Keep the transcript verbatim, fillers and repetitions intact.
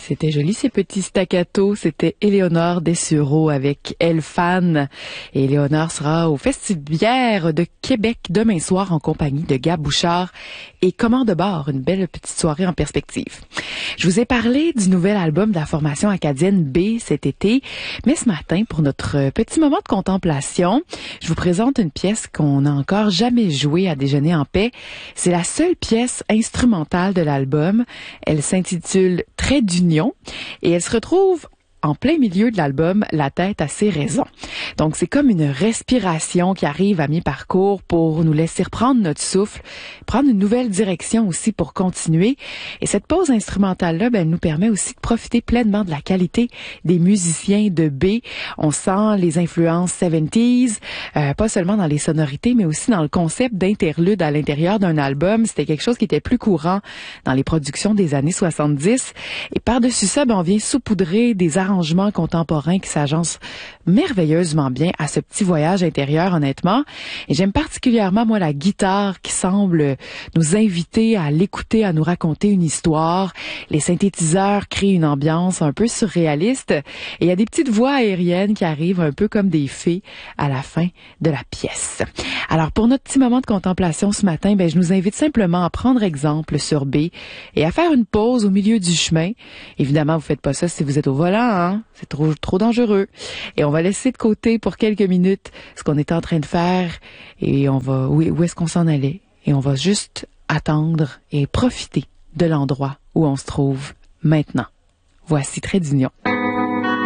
C'était joli ces petits staccato. C'était Éléonore Dessureau avec Elle Fan. Et Éléonore sera au Festivière de Québec demain soir en compagnie de Gab Bouchard et Commande de bord. Une belle petite soirée en perspective. Je vous ai parlé du nouvel album de la formation acadienne B cet été. Mais ce matin, pour notre petit moment de contemplation, je vous présente une pièce qu'on n'a encore jamais jouée à Déjeuner en paix. C'est la seule pièce instrumentale de l'album. Elle s'intitule Trait d'union et elle se retrouve en plein milieu de l'album La tête à ses raisons. Donc c'est comme une respiration qui arrive à mi-parcours pour nous laisser reprendre notre souffle, prendre une nouvelle direction aussi pour continuer. Et cette pause instrumentale-là, ben, elle nous permet aussi de profiter pleinement de la qualité des musiciens de B. On sent les influences soixante-dix, euh, pas seulement dans les sonorités, mais aussi dans le concept d'interlude à l'intérieur d'un album. C'était quelque chose qui était plus courant dans les productions des années soixante-dix. Et par-dessus ça, ben, on vient saupoudrer des arrangements contemporains qui s'agencent merveilleusement bien à ce petit voyage intérieur, honnêtement. Et j'aime particulièrement, moi, la guitare qui semble nous inviter à l'écouter, à nous raconter une histoire. Les synthétiseurs créent une ambiance un peu surréaliste. Et il y a des petites voix aériennes qui arrivent un peu comme des fées à la fin de la pièce. Alors, pour notre petit moment de contemplation ce matin, ben, je nous invite simplement à prendre exemple sur B et à faire une pause au milieu du chemin. Évidemment, vous faites pas ça si vous êtes au volant, hein? C'est trop, trop dangereux. Et on va laisser de côté pour quelques minutes ce qu'on était en train de faire et on va, où, où est-ce qu'on s'en allait? Et on va juste attendre et profiter de l'endroit où on se trouve maintenant. Voici Trait d'union.